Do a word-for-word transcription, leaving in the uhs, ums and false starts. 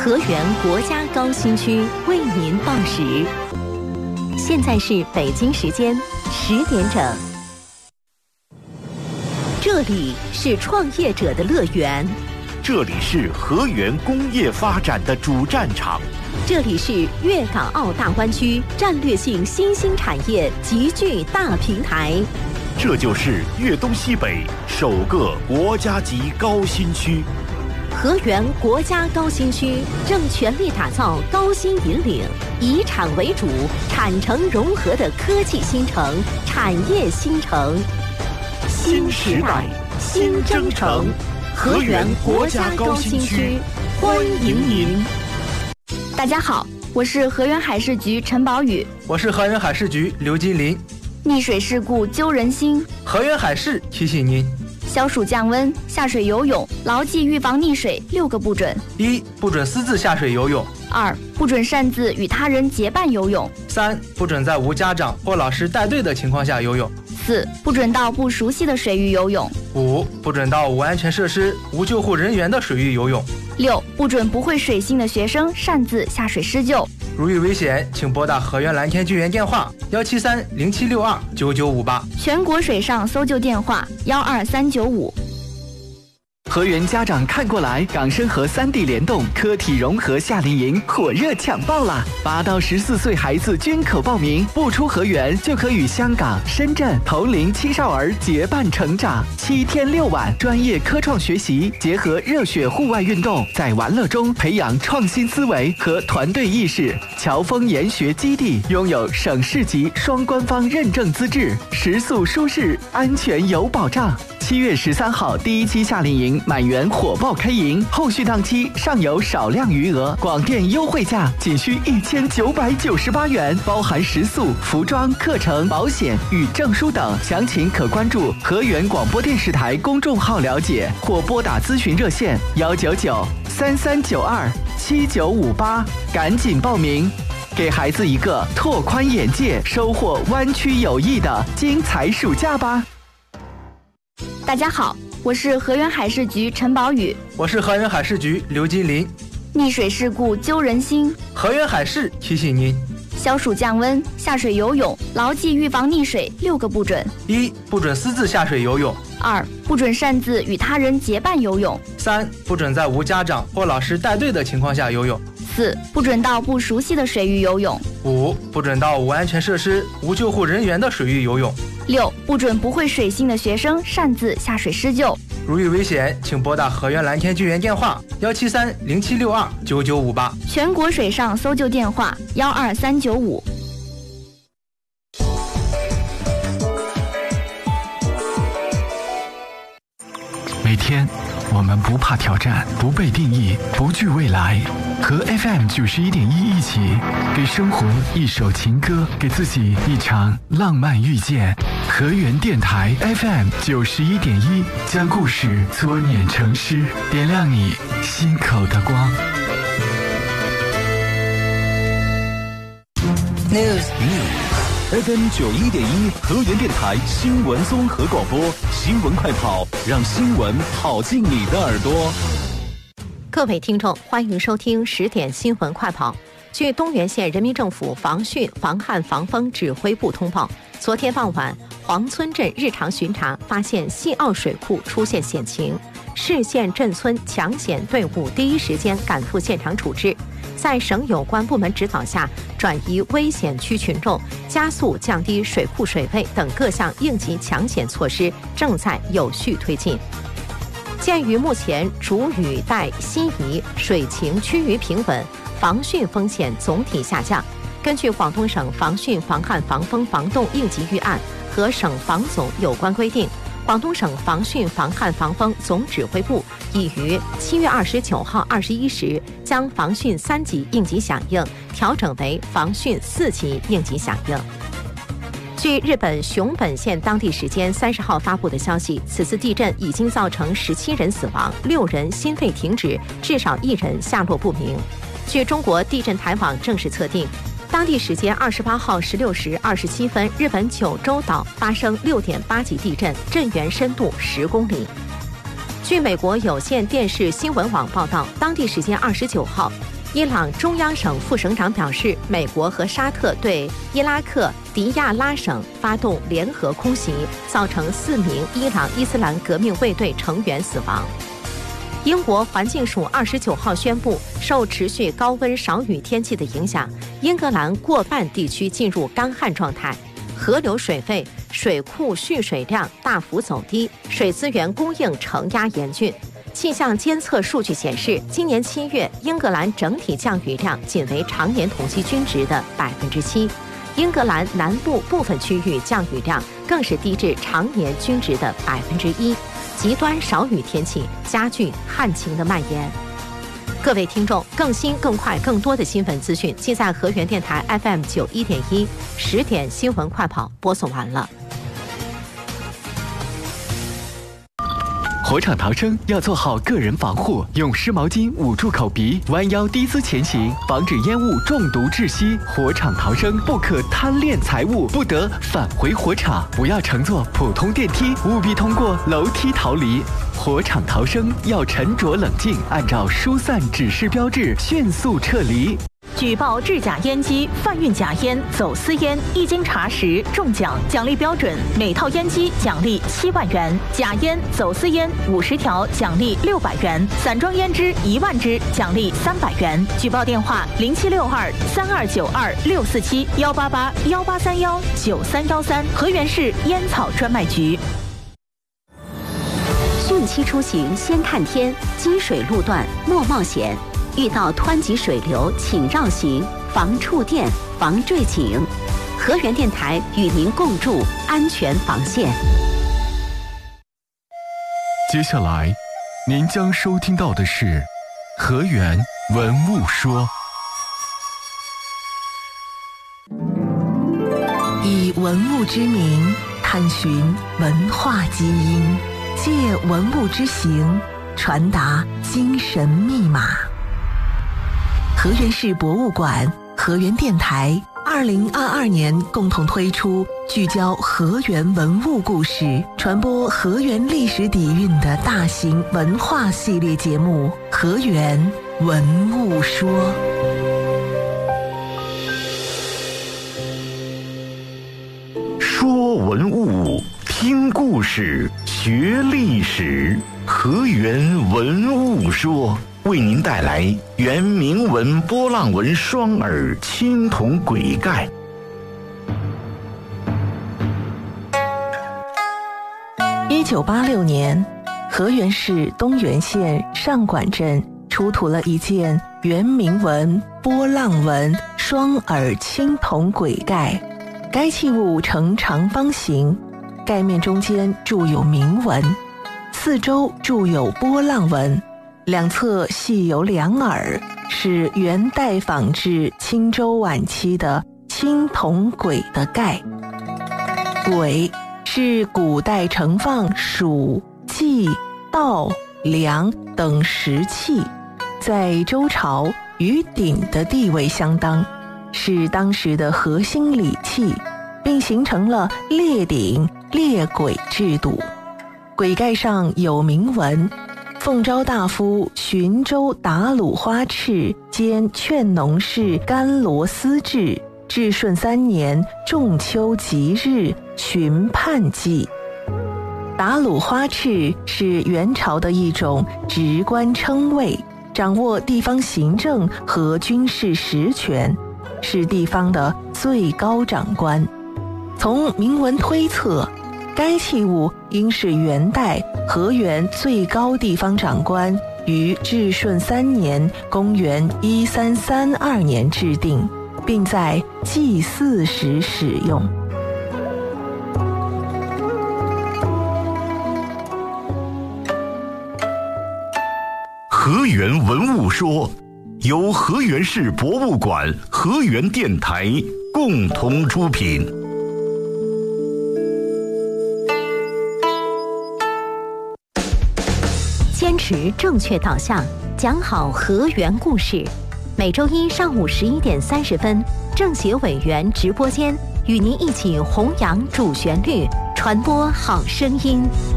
河源国家高新区为您报时，现在是北京时间十点整。这里是创业者的乐园， 这里是河源工业发展的主战场， 这里是粤港澳大湾区战略性新兴产业集聚大平台， 这就是粤东西北首个国家级高新区。 河源国家高新区正全力打造高新引领、以产为主、产城融合的科技新城、产业新城。新时代，新征程，河源国家高新区，欢迎您。 大家好，我是河源海事局陈宝宇， 我是河源海事局刘金林。 溺水事故揪人心， 河源海事提醒您： 消暑降温，下水游泳，牢记预防溺水六个不准： 一、不准私自下水游泳； 二、不准擅自与他人结伴游泳； 三、不准在无家长或老师带队的情况下游泳； 四、不准到不熟悉的水域游泳； 五、不准到无安全设施、无救护人员的水域游泳； 六、不准不会水性的学生擅自下水施救。 如遇危险，请拨打河源蓝天救援电话幺七三零七六二九九五八， 全国水上搜救电话幺二三九五。 河源家长看过来，港深河三地联动科体融合夏令营火热抢报啦！八到十四岁孩子均可报名，不出河源就可与香港、深圳同龄青少儿结伴成长。七天六晚，专业科创学习，结合热血户外运动，在玩乐中培养创新思维和团队意识。侨丰研学基地拥有省市级双官方认证资质，食宿舒适，安全有保障。七月十三号第一期夏令营满员火爆开营，后续档期尚有少量余额，广电优惠价仅需一千九百九十八元，包含食宿、服装、课程、保险与证书等。详情可关注河源广播电视台公众号了解，或拨打咨询热线幺九九三三九二七九五八，赶紧报名，给孩子一个拓宽眼界、收获湾区友谊的精彩暑假吧。 大家好，我是河源海事局陈宝宇， 我是河源海事局刘金林。 溺水事故揪人心， 河源海事提醒您： 消暑降温，下水游泳，牢记预防溺水六个不准： 一、不准私自下水游泳； 二、不准擅自与他人结伴游泳； 三、不准在无家长或老师带队的情况下游泳； 四、不准到不熟悉的水域游泳； 五、不准到无安全设施、无救护人员的水域游泳； 六、不准不会水性的学生擅自下水施救。 如遇危险，请拨打河源蓝天救援电话幺七三零七六二九九五八， 全国水上搜救电话幺二三九五。 每天我们不怕挑战，不被定义，不惧未来，和 F M 九十一点一一起，给生活一首情歌，给自己一场浪漫遇见。河源电台 F M 九十一点一，将故事搓捻成诗，点亮你心口的光。 News F M 九一点一，河源电台新闻综合广播，新闻快跑，让新闻跑进你的耳朵。 各位听众，欢迎收听十点新闻快跑。据东源县人民政府防汛防旱防风指挥部通报，昨天傍晚，黄村镇日常巡查发现西澳水库出现险情，市县镇村抢险队伍第一时间赶赴现场处置，在省有关部门指导下，转移危险区群众，加速降低水库水位等各项应急抢险措施正在有序推进。鉴于目前主雨带西移，水情趋于平稳，防汛风险总体下降，根据广东省防汛防旱防风防冻应急预案和省防总有关规定，广东省防汛防旱防风总指挥部已于七月二十九号二十一时将防汛三级应急响应调整为防汛四级应急响应。据日本熊本县当地时间三十号发布的消息，此次地震已经造成十七人死亡，六人心肺停止，至少一人下落不明。据中国地震台网正式测定，当地时间二十八号十六时二十七分，日本九州岛发生六点八级地震，震源深度十公里。据美国有线电视新闻网报道，当地时间二十九号， 伊朗中央省副省长表示，美国和沙特对伊拉克迪亚拉省发动联合空袭，造成四名伊朗伊斯兰革命卫队成员死亡。英国环境署二十九号宣布，受持续高温少雨天气的影响，英格兰过半地区进入干旱状态，河流水位、水库蓄水量大幅走低，水资源供应承压严峻。气象监测数据显示，今年七月英格兰整体降雨量仅为常年统计均值的百分之七，英格兰南部部分区域降雨量更是低至常年均值的百分之一，极端少雨天气加剧旱情的蔓延。各位听众，更新、更快、更多的新闻资讯，尽在河源电台 F M 九一点一十点新闻快跑播送完了。 火场逃生要做好个人防护，用湿毛巾捂住口鼻，弯腰低姿前行，防止烟雾中毒窒息。火场逃生不可贪恋财物，不得返回火场，不要乘坐普通电梯，务必通过楼梯逃离。火场逃生要沉着冷静，按照疏散指示标志迅速撤离。 举报制假烟机、贩运假烟、走私烟，一经查实中奖，奖励标准：每套烟机奖励七万元，假烟、走私烟五十条奖励六百元，散装烟支一万支奖励三百元。举报电话：零七六二三二九二六四七幺八八幺八三幺九三幺三，河源市烟草专卖局。 汛期出行先看天，积水路段莫冒险。遇到湍急水流，请绕行，防触电，防坠井。河源电台与您共筑安全防线。 接下来，您将收听到的是河源文物说。 以文物之名，探寻文化基因，借文物之行，传达精神密码。河源市博物馆、河源电台二零二二年共同推出聚焦河源文物故事、传播河源历史底蕴的大型文化系列节目《河源文物说》。 说文物，听故事，学历史，河源文物说。为您带来原铭文波浪纹双耳青铜簋盖。 一九八六年，河源市东源县上管镇出土了一件原铭文波浪纹双耳青铜簋盖。该器物呈长方形，盖面中间铸有铭文，四周铸有波浪纹，两侧系有两耳，是元代仿制青州晚期的青铜簋的盖。簋是古代盛放黍、稷、稻、粮等食器，在周朝与鼎的地位相当，是当时的核心礼器，并形成了列鼎、列簋制度。簋盖上有铭文：奉诏大夫寻州打鲁花赤兼劝农氏甘罗司制，至顺三年仲秋吉日寻判祭。打鲁花赤是元朝的一种职官称谓，掌握地方行政和军事实权，是地方的最高长官。从铭文推测，该器物应是元代河源最高地方长官于至顺三年公元一三三二年制定，并在祭祀时使用。 河源文物说，由河源市博物馆、河源电台共同出品。 坚持正确导向，讲好河源故事。每周一上午十一点三十分，政协委员直播间与您一起弘扬主旋律，传播好声音。